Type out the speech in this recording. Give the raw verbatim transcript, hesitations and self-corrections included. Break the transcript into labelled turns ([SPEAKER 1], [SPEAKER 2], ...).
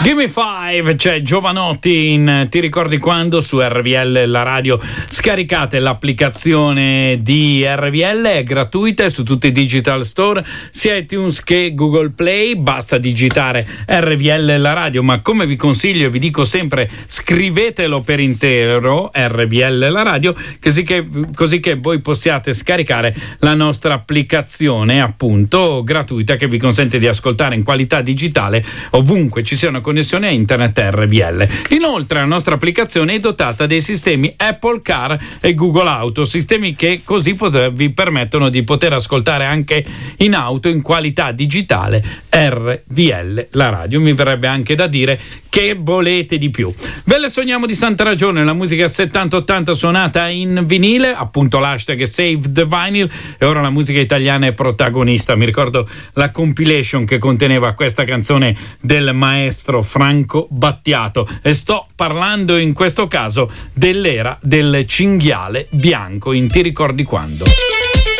[SPEAKER 1] Gimme Five, c'è Giovanotti in Ti ricordi quando su R V L la radio. Scaricate l'applicazione di R V L, è gratuita, è su tutti i digital store, sia iTunes che Google Play. Basta digitare R V L la radio, ma come vi consiglio e vi dico sempre, scrivetelo per intero R V L la radio, così che, così che voi possiate scaricare la nostra applicazione, appunto gratuita, che vi consente di ascoltare in qualità digitale ovunque ci sia una connessione a internet R V L. Inoltre la nostra applicazione è dotata dei sistemi Apple Car e Google Auto, sistemi che così poter, vi permettono di poter ascoltare anche in auto in qualità digitale R V L la radio. Mi verrebbe anche da dire che volete di più. Ve le sogniamo di santa ragione, la musica settanta ottanta suonata in vinile, appunto l'hashtag Save the Vinyl, e ora la musica italiana è protagonista. Mi ricordo la compilation che conteneva questa canzone del maestro Franco Battiato, e sto parlando in questo caso dell'era del cinghiale bianco in Ti ricordi quando.